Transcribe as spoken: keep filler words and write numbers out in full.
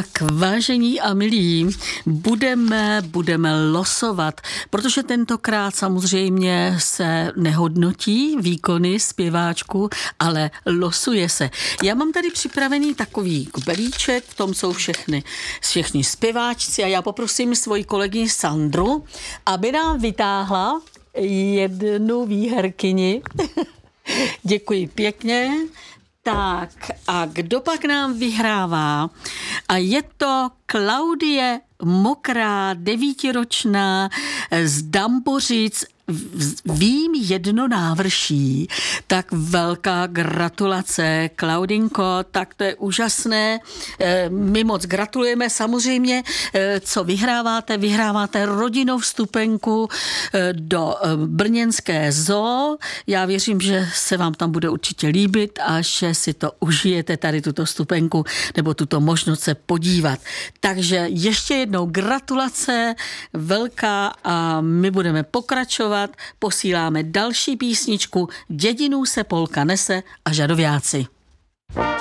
Tak vážení a milí, budeme, budeme losovat, protože tentokrát samozřejmě se nehodnotí výkony zpěváčku, ale losuje se. Já mám tady připravený takový kubelíček, v tom jsou všechny, všechny zpěváčci a já poprosím svoji kolegyni Sandru, aby nám vytáhla jednu výherkyni. Děkuji pěkně. Tak a kdo pak nám vyhrává? A je to Klaudie Mokrá, devítiročná z Dambořic, vím jedno návrší. Tak velká gratulace, Klaudinko, tak to je úžasné. My moc gratulujeme. Samozřejmě, co vyhráváte? Vyhráváte rodinnou vstupenku do brněnské zoo. Já věřím, že se vám tam bude určitě líbit a že si to užijete, tady tuto vstupenku nebo tuto možnost se podívat. Takže ještě jednou gratulace velká a my budeme pokračovat. Posíláme další písničku Dědinů se polka nese a žadoviáci.